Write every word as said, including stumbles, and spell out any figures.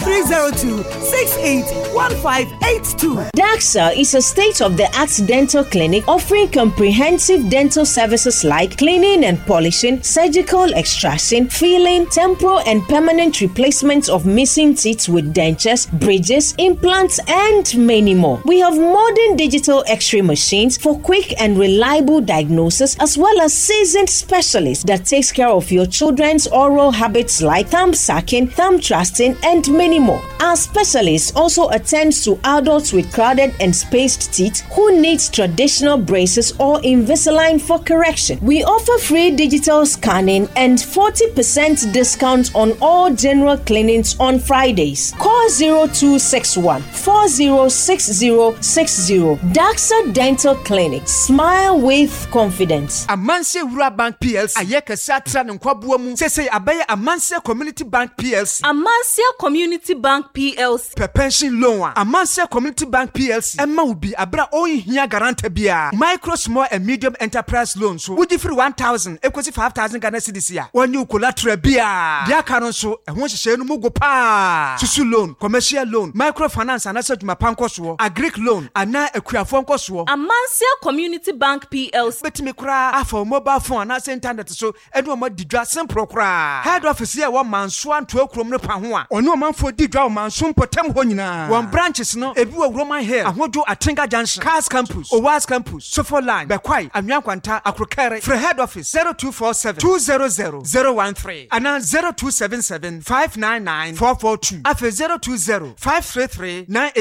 three zero two, six eight one five eight two. Daxa is a state-of-the-art dental clinic offering comprehensive dental services like cleaning and polishing, surgical extraction, filling, temporal and permanent replacement of missing teeth with dentures, bridges, implants, and many more. We have modern digital x-ray machines for quick and reliable diagnosis, as well as seasoned specialists that takes care of your children's oral habits like thumb sucking, thumb thrusting, and many more. Our specialists also attend to adults with crowded and spaced teeth who needs traditional braces or Invisalign for correction. We offer free digital scanning and forty percent discount on all general clinics on Fridays. Call zero two six one, four zero six zero six zero. Daxa Dental Clinic. Smile with confidence. Amanse Rural Bank P L C ayeka satra nkwabuo mu sese abaye Amanse Community Bank P L C. Amanse Community Bank P L C. Per pension loan. Amanse Community Bank P L C. Emma ubi abra oyi hia garante bia. Micro, small and medium enterprise loans. So would you free one thousand equals five thousand Ghana cedis ya. When you collateral bia. Dia karon so e won hye no mugo pa. Susu loan, commercial loan, microfinance and asset mapanko so, agric loan, ana ekuafo nko so. Amanse Community Bank P L C. Betimi kra afọ mobile phone and internet so edu mo didwa simple kra. Head office here one man so anto ekrom no pa ho a. Ono man fo didwa man so mpotem ho nyina. One branches no ebi wo Roman Hill, ahodo Atinga Junction, Cars Campus, Owas Campus, Sofo Line, Bekwai, Anyankwanta, Akrokere. For head office zero two four seven, two zero zero, zero one three and zero two seven seven, five nine nine, four four two. Afe zero two zero, five three three, nine